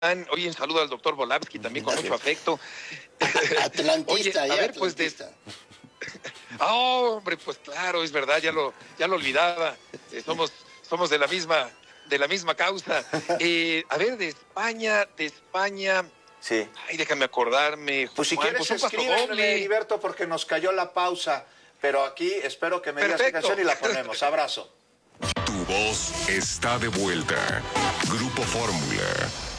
Oye, un saludo al doctor Volavsky también con mucho afecto. Atlantista. Oye, a ver, pues hombre, pues claro, es verdad, ya lo olvidaba. Somos de la misma causa. A ver, de España. Sí. Ay, déjame acordarme. Pues si quieres escríbeme, Heriberto, porque nos cayó la pausa. Pero aquí espero que me digas qué canción y la ponemos. Abrazo. Tu voz está de vuelta. Grupo Fórmula.